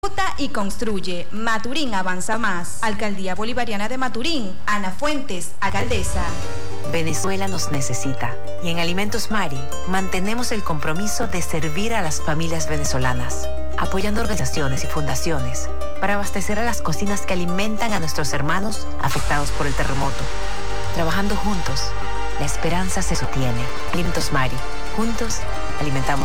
Vota y construye. Maturín avanza más. Alcaldía Bolivariana de Maturín. Ana Fuentes, alcaldesa. Venezuela nos necesita. Y en Alimentos Mari mantenemos el compromiso de servir a las familias venezolanas, apoyando organizaciones y fundaciones para abastecer a las cocinas que alimentan a nuestros hermanos afectados por el terremoto. Trabajando juntos, la esperanza se sostiene. Alimentos Mari. Juntos, alimentamos.